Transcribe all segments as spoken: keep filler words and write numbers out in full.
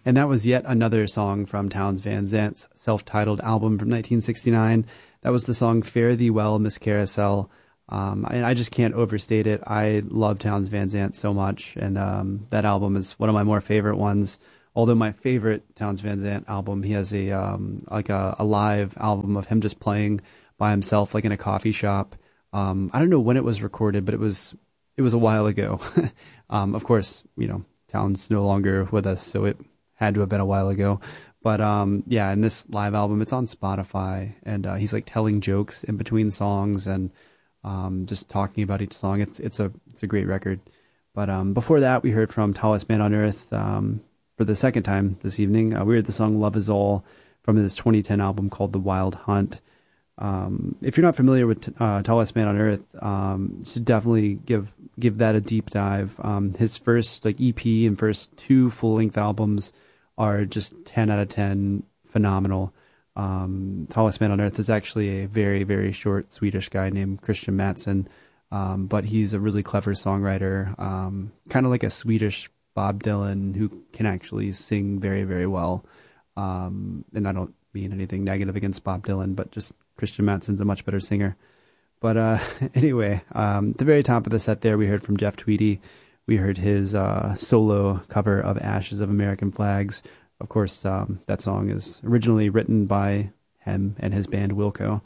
And that was yet another song from Townes Van Zant's self-titled album from nineteen sixty-nine. That was the song Fare Thee Well, Miss Carousel. Um, and I just can't overstate it. I love Townes Van Zant so much, and um, that album is one of my more favorite ones. Although my favorite Townes Van Zant album, he has a um, like a, a live album of him just playing by himself, like in a coffee shop. Um, I don't know when it was recorded, but it was it was a while ago. um, of course, you know, Townes no longer with us, so it had to have been a while ago. But um, yeah, in this live album, it's on Spotify, and uh, he's like telling jokes in between songs and um, just talking about each song. It's it's a it's a great record. But um, before that, we heard from Tallest Man on Earth. Um, For the second time this evening, uh, we heard the song Love Is All from his twenty ten album called The Wild Hunt. Um, if you're not familiar with uh, Tallest Man on Earth, um, you should definitely give give that a deep dive. Um, his first like E P and first two full-length albums are just ten out of ten, phenomenal. Um, Tallest Man on Earth is actually a very, very short Swedish guy named Christian Mattsson, um, but he's a really clever songwriter, um, kind of like a Swedish Bob Dylan, who can actually sing very, very well. Um, and I don't mean anything negative against Bob Dylan, but just Christian Mattsson's a much better singer. But uh, anyway, um, at the very top of the set there, we heard from Jeff Tweedy. We heard his uh, solo cover of Ashes of American Flags. Of course, um, that song is originally written by him and his band Wilco.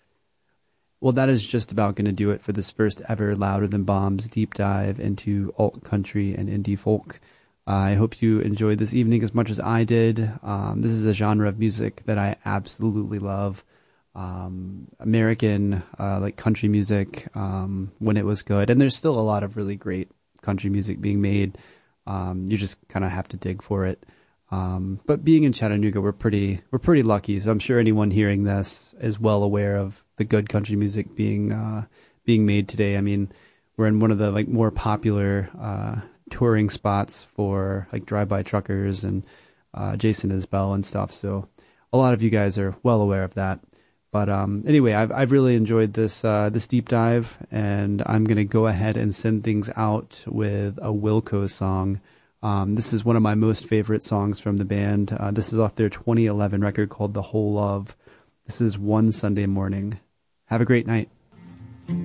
Well, that is just about going to do it for this first ever Louder Than Bombs deep dive into alt country and indie folk. Uh, I hope you enjoyed this evening as much as I did. Um, this is a genre of music that I absolutely love. Um, American, uh, like country music, um, when it was good. And there's still a lot of really great country music being made. Um, you just kind of have to dig for it. Um, but being in Chattanooga, we're pretty, we're pretty lucky. So I'm sure anyone hearing this is well aware of the good country music being, uh, being made today. I mean, we're in one of the like more popular, uh, touring spots for like drive-by truckers and, uh, Jason Isbell and stuff. So a lot of you guys are well aware of that. But, um, anyway, I've, I've really enjoyed this, uh, this deep dive, and I'm going to go ahead and send things out with a Wilco song. Um, this is one of my most favorite songs from the band. Uh, this is off their twenty eleven record called The Whole Love. This is One Sunday Morning. Have a great night.